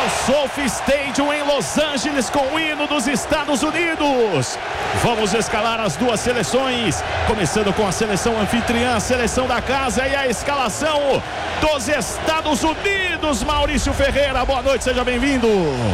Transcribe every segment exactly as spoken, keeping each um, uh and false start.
ao SoFi Stadium em Los Angeles com o hino dos Estados Unidos. Vamos escalar as duas seleções, começando com a seleção anfitriã, a seleção da casa e a escalação dos Estados Unidos. Maurício Ferreira, boa noite, seja bem-vindo.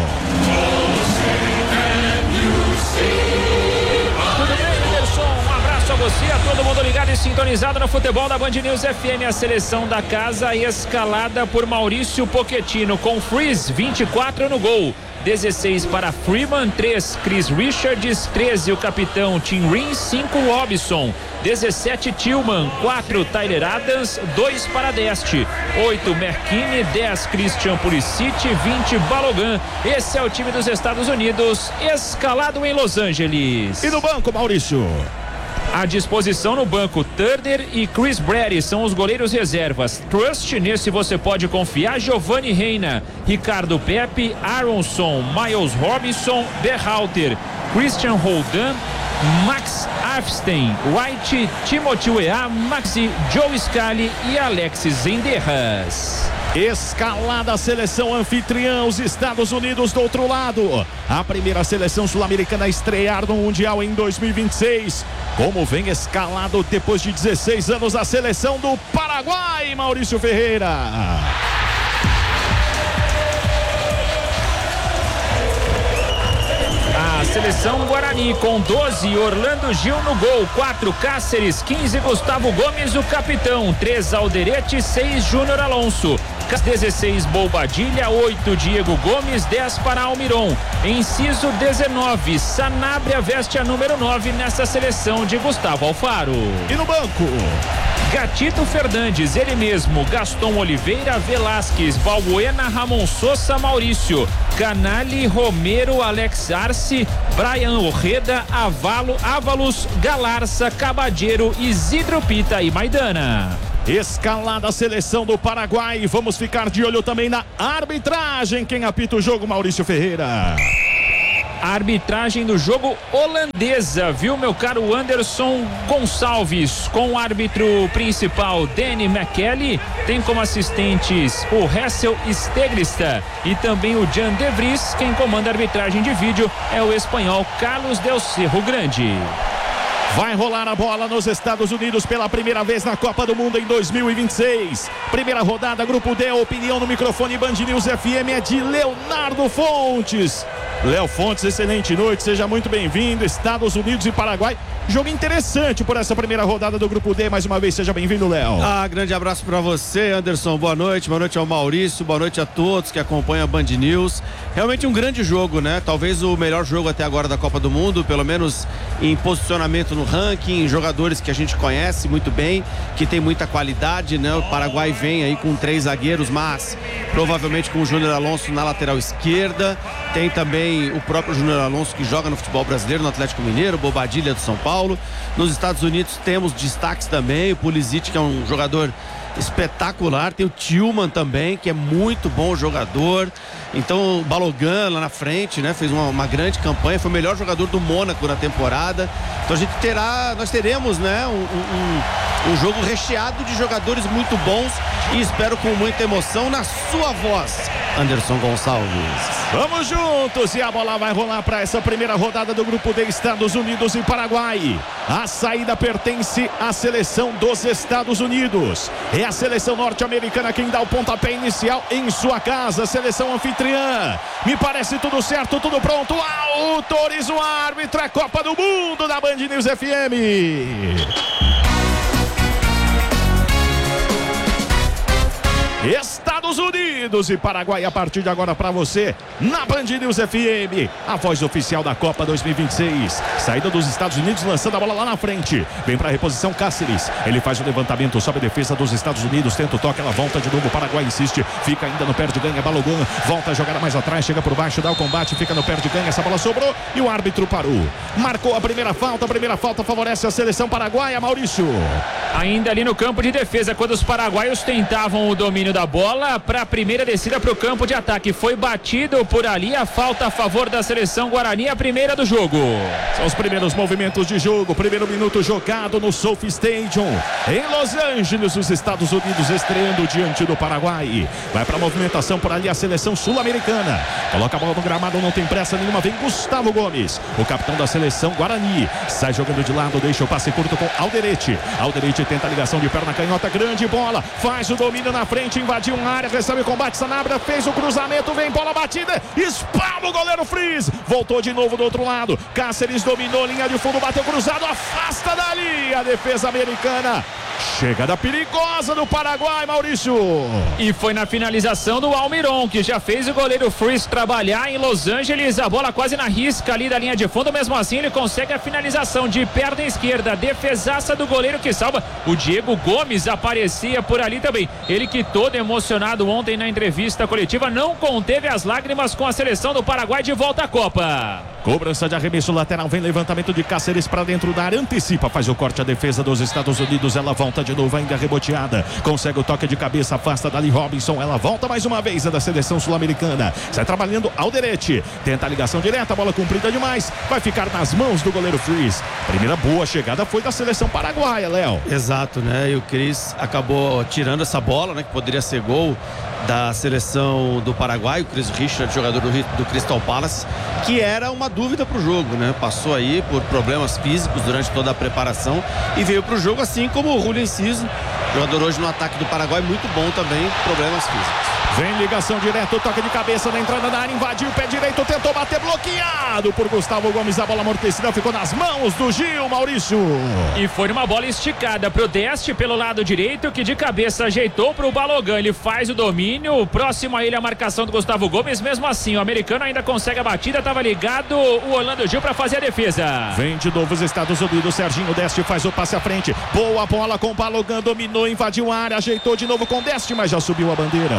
Tudo bem, Anderson? Um abraço a você, a todo mundo ligado e sintonizado no futebol da Band News F M. A seleção da casa escalada por Maurício Pochettino, com Freeze, vinte e quatro no gol. dezesseis para Freeman, três Chris Richards, treze o capitão Tim Ream, cinco Robson, dezessete Tillman, quatro Tyler Adams, dois para Deste, oito McKinney, dez Christian Pulisic, vinte Balogun. Esse é o time dos Estados Unidos, escalado em Los Angeles. E no banco, Maurício? À disposição no banco, Turner e Chris Brady são os goleiros reservas. Trust, nesse você pode confiar. Giovanni Reina, Ricardo Pepe, Aronson, Miles Robinson, Berhalter, Christian Roldan, Max Afstein, White, Timothy Weah, Maxi, Joe Scali e Alexis Zenderras. Escalada a seleção anfitriã, os Estados Unidos do outro lado. A primeira seleção sul-americana a estrear no Mundial em dois mil e vinte e seis. Como vem escalado depois de dezesseis anos a seleção do Paraguai, Maurício Ferreira. A seleção Guarani com doze, Orlando Gil no gol, quatro Cáceres, quinze Gustavo Gomes, o capitão, três Alderete, seis Júnior Alonso, dezesseis Bobadilha, oito Diego Gomes, dez para Almiron. Inciso dezenove, Sanabria veste a número nove nessa seleção de Gustavo Alfaro. E no banco? Gatito Fernandes, ele mesmo, Gaston Oliveira, Velasquez, Balbuena, Ramon Sosa, Maurício, Canali, Romero, Alex Arce, Brian Orreda, Avalo, Avalos, Galarça, Cabadeiro, Isidro Pita e Maidana. Escalada a seleção do Paraguai. Vamos ficar de olho também na arbitragem. Quem apita o jogo, Maurício Ferreira? A arbitragem do jogo holandesa, viu, meu caro Anderson Gonçalves, com o árbitro principal Danny McKelly, tem como assistentes o Hessel Steglista e também o Jan De Vries. Quem comanda a arbitragem de vídeo é o espanhol Carlos Del Cerro Grande. Vai rolar a bola nos Estados Unidos pela primeira vez na Copa do Mundo em dois mil e vinte e seis. Primeira rodada, Grupo D, a opinião no microfone Band News F M é de Leonardo Fontes. Léo Fontes, excelente noite, seja muito bem-vindo. Estados Unidos e Paraguai, jogo interessante por essa primeira rodada do Grupo D. Mais uma vez, seja bem-vindo, Léo. Ah, grande abraço para você, Anderson, boa noite, boa noite ao Maurício, boa noite a todos que acompanham a Band News. Realmente um grande jogo, né? Talvez o melhor jogo até agora da Copa do Mundo, pelo menos em posicionamento no ranking, jogadores que a gente conhece muito bem, que tem muita qualidade, né? O Paraguai vem aí com três zagueiros, mas provavelmente com o Júnior Alonso na lateral esquerda. Tem também o próprio Júnior Alonso que joga no futebol brasileiro, no Atlético Mineiro, Bobadilha do São Paulo. Nos Estados Unidos temos destaques também, o Pulisic, que é um jogador espetacular, tem o Tillman também, que é muito bom jogador. Então o Balogun lá na frente, né, fez uma, uma grande campanha, foi o melhor jogador do Mônaco na temporada. Então a gente terá, nós teremos, né, um, um, um jogo recheado de jogadores muito bons e espero com muita emoção na sua voz, Anderson Gonçalves. Vamos juntos e a bola vai rolar para essa primeira rodada do Grupo D, Estados Unidos e Paraguai. A saída pertence à seleção dos Estados Unidos. É a seleção norte-americana quem dá o pontapé inicial em sua casa, seleção anfitriã. Me parece tudo certo, tudo pronto. Autoriza o árbitro, é Copa do Mundo da Band News F M. Estados Unidos e Paraguai a partir de agora para você na Band News F M, a voz oficial da Copa dois mil e vinte e seis. Saída dos Estados Unidos, lançando a bola lá na frente, vem para a reposição Cáceres, ele faz o levantamento, sobe a defesa dos Estados Unidos, tenta o toque, ela volta de novo, o Paraguai insiste, fica ainda no perde ganha, Balogun volta a jogar mais atrás, chega por baixo, dá o combate, fica no perde ganha, essa bola sobrou e o árbitro parou, marcou a primeira falta, a primeira falta favorece a seleção paraguaia, Maurício. Ainda ali no campo de defesa, quando os paraguaios tentavam o domínio da bola, para a primeira descida para o campo de ataque. Foi batido por ali, a falta a favor da seleção Guarani, a primeira do jogo. São os primeiros movimentos de jogo, primeiro minuto jogado no Sophie Stadium, em Los Angeles, nos Estados Unidos, estreando diante do Paraguai. Vai para a movimentação por ali a seleção sul-americana. Coloca a bola no gramado, não tem pressa nenhuma, vem Gustavo Gomes, o capitão da seleção Guarani. Sai jogando de lado, deixa o passe curto com Alderete. Alderete tenta a ligação de perna canhota, grande bola, faz o domínio na frente, invadiu uma área, recebe o combate, Sanabria fez o cruzamento, vem bola batida, espalma o goleiro Freeze, voltou de novo do outro lado, Cáceres dominou, linha de fundo, bateu cruzado, afasta dali a defesa americana. Chegada perigosa do Paraguai, Maurício. E foi na finalização do Almiron, que já fez o goleiro Freeze trabalhar em Los Angeles. A bola quase na risca ali da linha de fundo. Mesmo assim, ele consegue a finalização de perna esquerda. Defesaça do goleiro que salva. O Diego Gomes aparecia por ali também. Ele que todo emocionado ontem na entrevista coletiva não conteve as lágrimas com a seleção do Paraguai de volta à Copa. Cobrança de arremesso lateral, vem levantamento de Cáceres para dentro da área, antecipa, faz o corte, a defesa dos Estados Unidos, ela volta de novo, ainda reboteada, consegue o toque de cabeça, afasta dali Robinson, ela volta mais uma vez, é da seleção sul-americana, sai trabalhando Alderete, tenta a ligação direta, bola comprida demais, vai ficar nas mãos do goleiro Freeze. Primeira boa chegada foi da seleção paraguaia, Léo. Exato, né, e o Cris acabou tirando essa bola, né, que poderia ser gol da seleção do Paraguai, o Chris Richard, jogador do, do Crystal Palace, que era uma dúvida para o jogo, né? Passou aí por problemas físicos durante toda a preparação e veio para o jogo, assim como o Julio Enciso, jogador hoje no ataque do Paraguai, muito bom também, problemas físicos. Vem ligação direta, toque de cabeça na entrada da área, invadiu o pé direito, tentou bater, bloqueado por Gustavo Gomes, a bola amortecida ficou nas mãos do Gil, Maurício. E foi uma bola esticada pro Deste pelo lado direito, que de cabeça ajeitou pro Balogan, ele faz o domínio, próximo a ele a marcação do Gustavo Gomes, mesmo assim o americano ainda consegue a batida, estava ligado o Orlando Gil para fazer a defesa. Vem de novo os Estados Unidos, Serginho Deste faz o passe à frente, boa bola com o Balogan, dominou, invadiu a área, ajeitou de novo com Deste, mas já subiu a bandeira.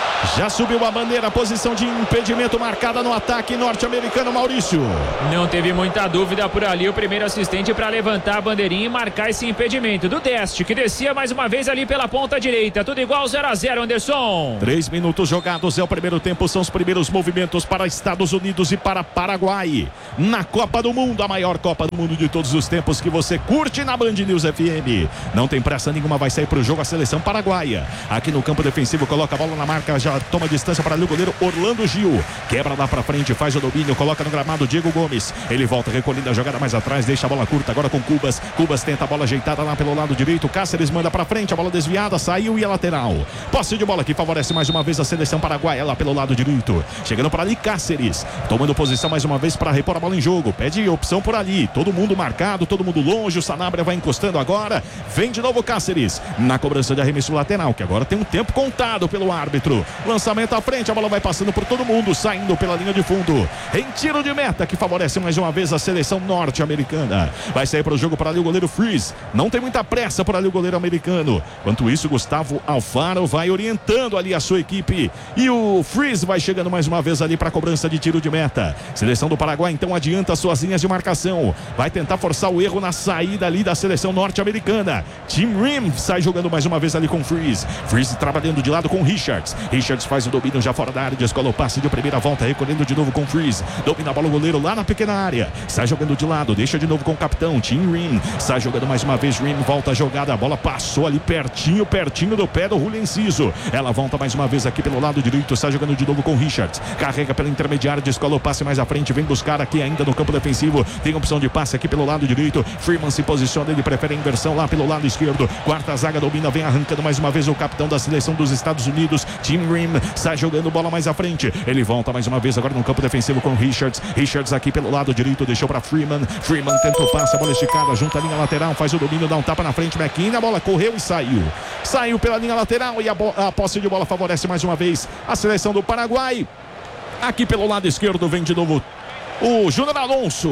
Já subiu a bandeira, posição de impedimento marcada no ataque norte-americano, Maurício. Não teve muita dúvida por ali o primeiro assistente para levantar a bandeirinha e marcar esse impedimento do Deste, que descia mais uma vez ali pela ponta direita. Tudo igual, zero a zero, Anderson. Três minutos jogados, é o primeiro tempo, são os primeiros movimentos para Estados Unidos e para Paraguai. Na Copa do Mundo, a maior Copa do Mundo de todos os tempos, que você curte na Band News F M. Não tem pressa nenhuma, vai sair para o jogo a seleção paraguaia. Aqui no campo defensivo, coloca a bola na marca, já toma distância para ali o goleiro Orlando Gil, quebra lá para frente, faz o domínio, coloca no gramado Diego Gomes, ele volta recolhendo a jogada mais atrás, deixa a bola curta agora com Cubas, Cubas tenta a bola ajeitada lá pelo lado direito, Cáceres manda para frente, a bola desviada, saiu e é lateral, posse de bola que favorece mais uma vez a seleção paraguaia lá pelo lado direito, chegando para ali Cáceres, tomando posição mais uma vez para repor a bola em jogo, pede opção por ali, todo mundo marcado, todo mundo longe, o Sanabria vai encostando agora, vem de novo Cáceres, na cobrança de arremesso lateral, que agora tem um tempo contado pelo árbitro, lançamento à frente, a bola vai passando por todo mundo, saindo pela linha de fundo, em tiro de meta, que favorece mais uma vez a seleção norte-americana, vai sair para o jogo para ali o goleiro Freeze, não tem muita pressa por ali o goleiro americano, enquanto isso Gustavo Alfaro vai orientando ali a sua equipe, e o Freeze vai chegando mais uma vez ali para a cobrança de tiro de meta, seleção do Paraguai então adianta suas linhas de marcação, vai tentar forçar o erro na saída ali da seleção norte-americana, Tim Rim sai jogando mais uma vez ali com Freeze, Freeze trabalhando de lado com Richards, Richards faz o domínio já fora da área, descola o passe de primeira volta, recolhendo de novo com Freeze, domina a bola o goleiro lá na pequena área, sai jogando de lado, deixa de novo com o capitão Tim Rim, sai jogando mais uma vez Rim, volta a jogada, a bola passou ali pertinho, pertinho do pé do Julio Enciso, ela volta mais uma vez aqui pelo lado direito, sai jogando de novo com Richards, carrega pela intermediária, descola o passe mais à frente, vem buscar aqui ainda no campo defensivo, tem opção de passe aqui pelo lado direito, Freeman se posiciona, ele prefere a inversão lá pelo lado esquerdo, quarta zaga domina, vem arrancando mais uma vez o capitão da seleção dos Estados Unidos, Tim Rim, sai jogando bola mais à frente, ele volta mais uma vez agora no campo defensivo com Richards, Richards aqui pelo lado direito, deixou para Freeman, Freeman tenta o passe, a bola esticada, junta a linha lateral, faz o domínio, dá um tapa na frente, McKinney, a bola correu e saiu, saiu pela linha lateral e a, a posse de bola favorece mais uma vez a seleção do Paraguai, aqui pelo lado esquerdo vem de novo o Júnior Alonso,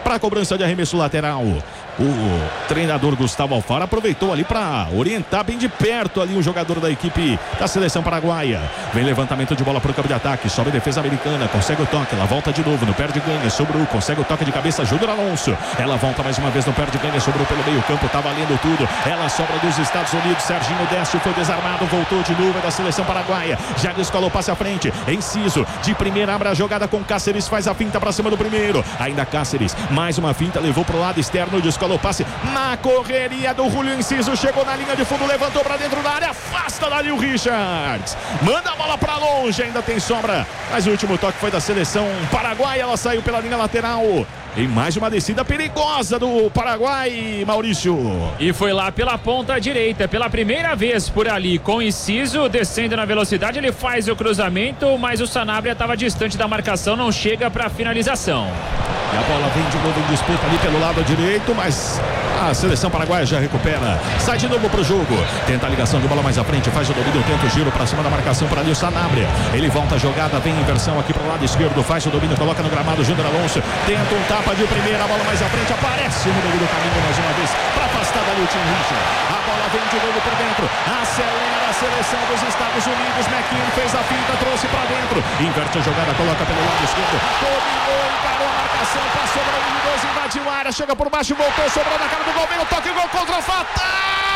para a cobrança de arremesso lateral. O treinador Gustavo Alfaro aproveitou ali para orientar bem de perto ali o jogador da equipe da seleção paraguaia. Vem levantamento de bola para o campo de ataque, sobe a defesa americana, consegue o toque, ela volta de novo, no perde ganha, sobrou, consegue o toque de cabeça, Júnior Alonso. Ela volta mais uma vez no perde ganha, sobrou pelo meio campo, tá valendo tudo. Ela sobra dos Estados Unidos, Serginho Décio foi desarmado, voltou de novo da seleção paraguaia. Já descolou, passe à frente, Enciso, de primeira abre a jogada com Cáceres, faz a finta para cima do primeiro. Ainda Cáceres, mais uma finta, levou pro lado externo, descolou o passe na correria do Julio Enciso, chegou na linha de fundo, levantou para dentro da área, afasta dali o Richards, manda a bola para longe, ainda tem sobra, mas o último toque foi da seleção paraguaia, ela saiu pela linha lateral. Em mais uma descida perigosa do Paraguai, Maurício. E foi lá pela ponta direita, pela primeira vez por ali, com Enciso descendo na velocidade, ele faz o cruzamento, mas o Sanabria estava distante da marcação, não chega para finalização. E a bola vem de novo em disputa ali pelo lado direito, mas a seleção paraguaia já recupera. Sai de novo pro jogo. Tenta a ligação de bola mais à frente, faz o domínio, tenta o giro para cima da marcação para ali o Sanabria. Ele volta a jogada, vem inversão aqui pro lado esquerdo, faz o domínio, coloca no gramado, Júnior Alonso. Tenta um tapa de primeira, a bola mais à frente, aparece no meio do caminho mais uma vez para afastar da luta em Richard. A bola vem de novo por dentro, acelera a seleção dos Estados Unidos. McKean fez a finta, trouxe para dentro, inverte a jogada, coloca pelo lado esquerdo, dominou, encarou a marcação, passou para o dois, invadiu a área, chega por baixo, voltou, sobrou na cara do gol, vem o toque, gol contra o Fatal.